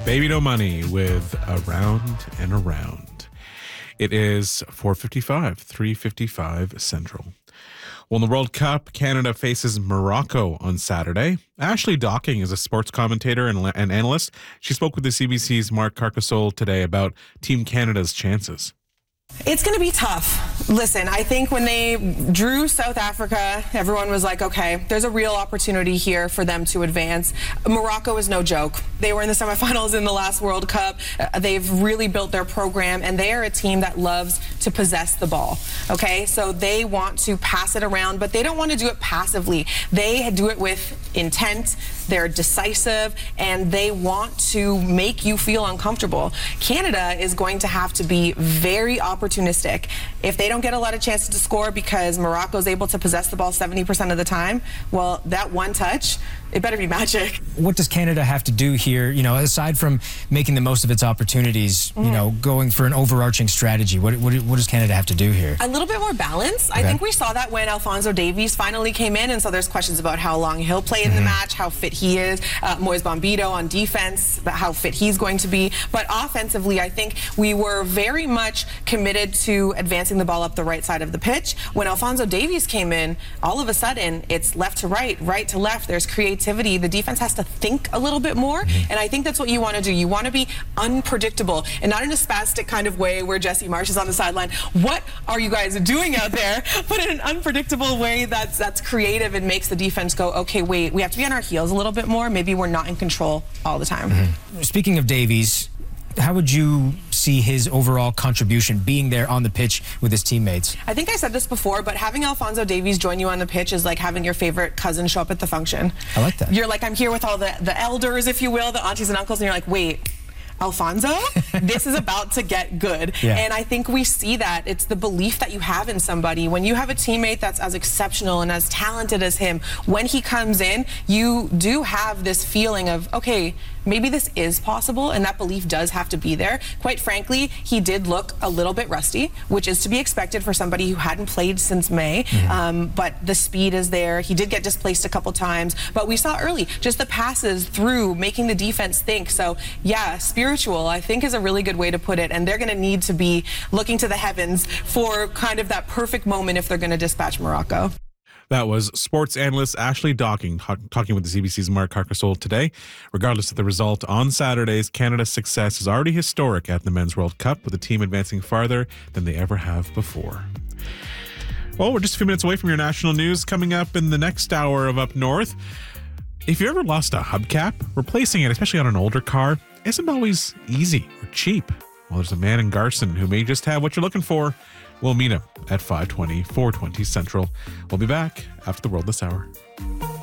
Baby No Money with Around and Around. It is 4:55, 3:55 Central. Well, in the World Cup, Canada faces Morocco on Saturday. Ashley Docking is a sports commentator and analyst. She spoke with the CBC's Mark Carcassol today about Team Canada's chances. It's going to be tough. Listen, I think when they drew South Africa, everyone was like, okay, there's a real opportunity here for them to advance. Morocco is no joke. They were in the semifinals in the last World Cup. They've really built their program, and they are a team that loves to possess the ball. Okay, so they want to pass it around, but they don't want to do it passively. They do it with intent. They're decisive, and they want to make you feel uncomfortable. Canada is going to have to be very opportunistic. If they don't get a lot of chances to score because Morocco is able to possess the ball 70% of the time, well, that one touch, it better be magic. What does Canada have to do here, aside from making the most of its opportunities, going for an overarching strategy? What does Canada have to do here? A little bit more balance. Okay. I think we saw that when Alphonso Davies finally came in, and so there's questions about how long he'll play in the match, how fit he is. Moise Bombito on defense, how fit he's going to be. But offensively, I think we were very much committed to advancing the ball up the right side of the pitch. When Alphonso Davies came in, all of a sudden, it's left to right, right to left. There's creativity. The defense has to think a little bit more, and I think that's what you want to do. You want to be unpredictable, and not in a spastic kind of way where Jesse Marsh is on the sideline. What are you guys doing out there? But in an unpredictable way that's creative and makes the defense go, okay, wait, we have to be on our heels a little bit more. Maybe we're not in control all the time. Speaking of Davies, how would you see his overall contribution being there on the pitch with his teammates? I think I said this before, but having Alphonso Davies join you on the pitch is like having your favorite cousin show up at the function. I like that. You're like, I'm here with all the elders, if you will, the aunties and uncles, and you're like, wait, Alphonso, this is about to get good. Yeah. And I think we see that. It's the belief that you have in somebody. When you have a teammate that's as exceptional and as talented as him, when he comes in, you do have this feeling of, okay, maybe this is possible, and that belief does have to be there. Quite frankly, he did look a little bit rusty, which is to be expected for somebody who hadn't played since May, but the speed is there. He did get displaced a couple times, but we saw early just the passes through, making the defense think. So yeah, spiritual, I think, is a really good way to put it, and they're going to need to be looking to the heavens for kind of that perfect moment if they're going to dispatch Morocco. That was sports analyst Ashley Docking talking with the CBC's Mark Carcassol today. Regardless of the result on Saturdays, Canada's success is already historic at the Men's World Cup, with the team advancing farther than they ever have before. Well, we're just a few minutes away from your national news. Coming up in the next hour of Up North, if you ever lost a hubcap, replacing it, especially on an older car, isn't always easy or cheap. Well, there's a man in Garson who may just have what you're looking for. We'll meet him at 5:20, 4:20 Central. We'll be back after the World This Hour.